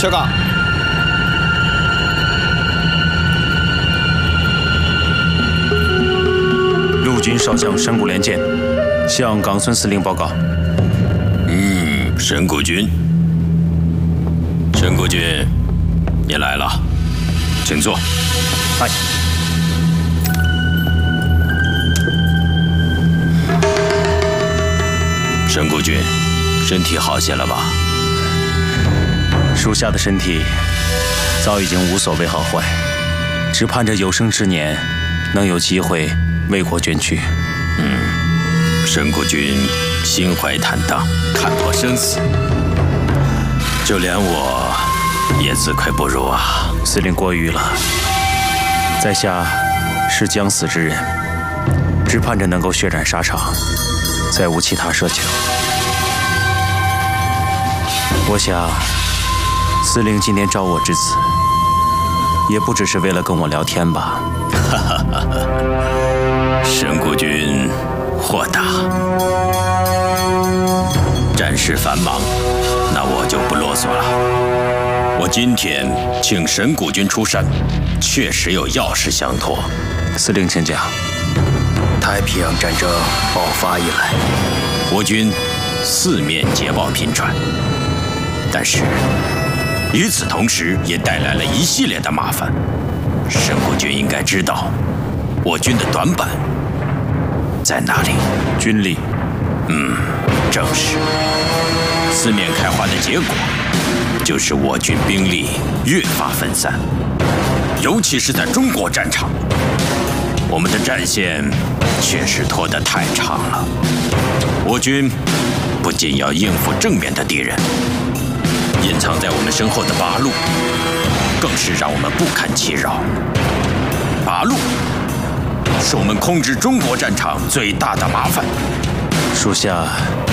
薛刚。 陆军少将沈谷连见，向冈村司令报告。 沈谷君，沈谷君，你来了，请坐。 嗨。 沈谷君，身体好些了吧？ 属下的身体早已经无所谓好坏，只盼着有生之年能有机会为国捐躯。 沈谷君心怀坦荡，看破生死，就连我也自愧不如啊！ 司令过誉了，在下是将死之人，只盼着能够血染沙场，再无其他奢求。我想，司令今天召我至此，也不只是为了跟我聊天吧？ 沈谷君豁达。战事繁忙，那我就不啰嗦了。我今天请沈谷君出山，确实有要事相托。 司令请讲。 太平洋战争爆发以来， 国军四面捷报频传，但是与此同时，也带来了一系列的麻烦。沈谷君应该知道，我军的短板在哪里？ 军力。 正是。四面开花的结果，就是我军兵力越发分散，尤其是在中国战场，我们的战线确实拖得太长了。我军不仅要应付正面的敌人，隐藏在我们身后的八路，更是让我们不堪其扰。八路是我们控制中国战场最大的麻烦。 属下